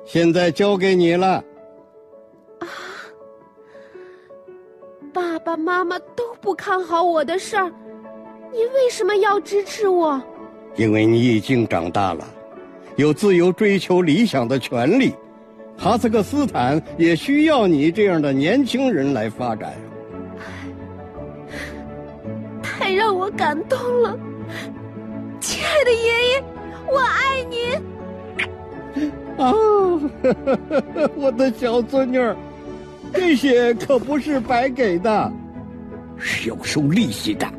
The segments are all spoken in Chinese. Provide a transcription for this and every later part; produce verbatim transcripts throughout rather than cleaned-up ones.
现在交给你了。 啊！爸爸妈妈都不看好我的事儿，你为什么要支持我？ 因为你已经长大了，有自由追求理想的权利。哈萨克斯坦也需要你这样的年轻人来发展。 太让我感动了，亲爱的爷爷，我爱您。 啊，我的小孙女儿，这些可不是白给的，是要收利息的。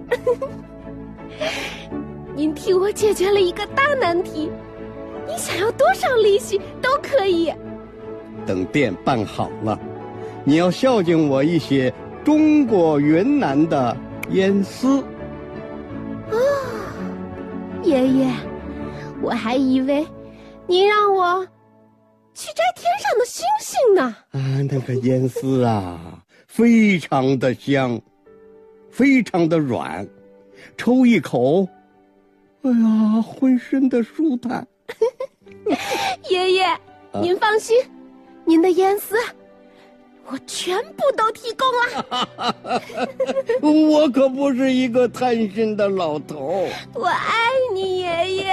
您替我解决了一个大难题，你想要多少利息都可以。 等店办好了，你要孝敬我一些中国云南的烟丝。 啊，爷爷，我还以为您让我去摘天上的星星呢。 啊，那个烟丝啊，非常的香，非常的软，抽一口，哎呀，浑身的舒坦。 爷爷， 啊、 您放心，您的烟丝我全部都提供了。 我可不是一个贪心的老头。 我爱你，爷爷。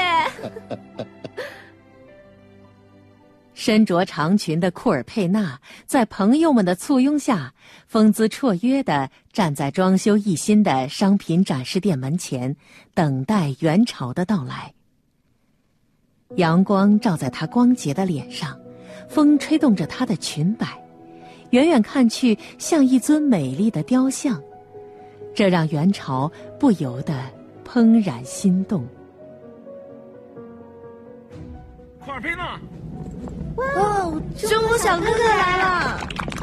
身着长裙的库尔佩娜在朋友们的簇拥下，风姿绰约地站在装修一新的商品展示店门前，等待元朝的到来。阳光照在她光洁的脸上，风吹动着她的裙摆，远远看去像一尊美丽的雕像，这让元朝不由得怦然心动。 库尔佩娜， 哇，中国小哥哥来了！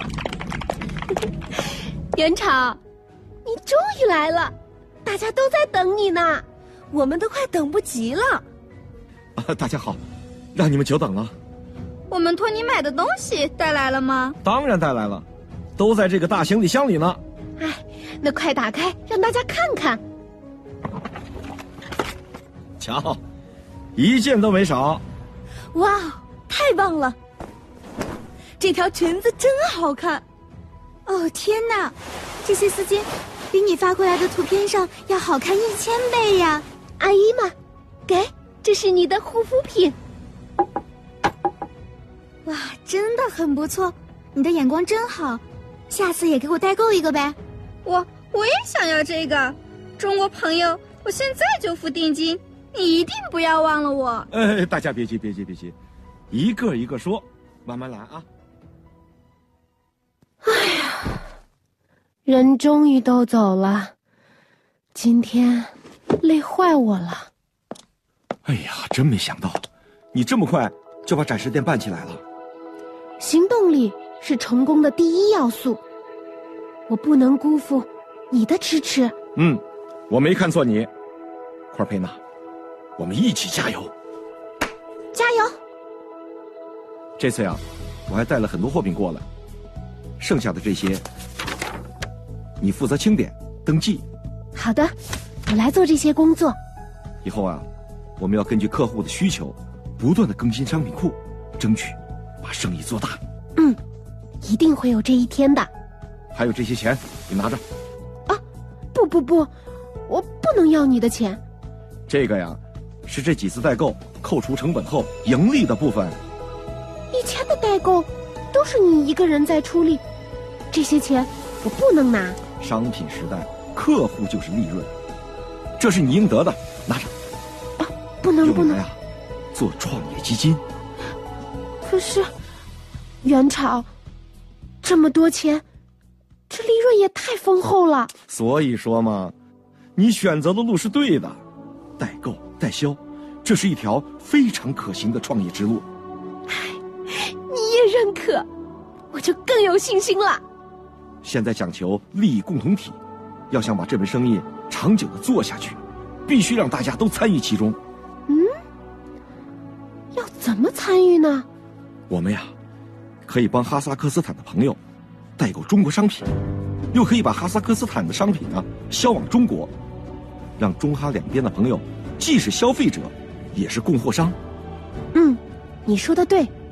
元朝，你终于来了，大家都在等你呢， 我们都快等不及了。 啊，大家好，让你们久等了。 我们托你买的东西带来了吗？ 当然带来了，都在这个大行李箱里呢。 哎，那快打开，让大家看看。 瞧，一件都没少。 哇，太棒了！这条裙子真好看。哦，天哪，这些丝巾比你发过来的图片上要好看一千倍呀！ 阿姨嘛，给，这是你的护肤品。 哇，真的很不错，你的眼光真好，下次也给我代购一个呗。 我我也想要这个，中国朋友，我现在就付定金，你一定不要忘了我。 哎，大家别急别急别急，一个一个说，慢慢来啊。 哎呀，人终于都走了，今天累坏我了。 哎呀，真没想到，你这么快就把展示店办起来了。 行动力是成功的第一要素，我不能辜负你的支持。 嗯，我没看错你，库尔佩娜，我们一起加油！ 加油！ 这次呀，我还带了很多货品过来，剩下的这些，你负责清点、登记。 好的，我来做这些工作。 以后啊，我们要根据客户的需求，不断的更新商品库，争取把生意做大。 嗯，一定会有这一天的。 还有这些钱，你拿着。 啊，不不不，我不能要你的钱。 这个呀，是这几次代购扣除成本后盈利的部分。 以前的代购都是你一个人在出力，这些钱我不能拿。 商品时代，客户就是利润，这是你应得的，拿着。 啊，不能不能呀，做创业基金。 可是，元朝这么多钱，这利润也太丰厚了。 所以说嘛，你选择的路是对的，代购代销，这是一条非常可行的创业之路。 你也认可，我就更有信心了。 现在讲求利益共同体，要想把这门生意长久的做下去，必须让大家都参与其中。 嗯，要怎么参与呢？ 我们呀，可以帮哈萨克斯坦的朋友代购中国商品，又可以把哈萨克斯坦的商品呢销往中国，让中哈两边的朋友既是消费者，也是供货商。 嗯，你说的对。